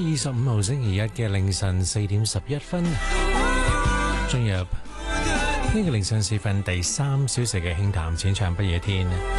25號星期一嘅凌晨4點11分，進入呢個凌晨4分第3小時嘅輕談淺唱不夜天。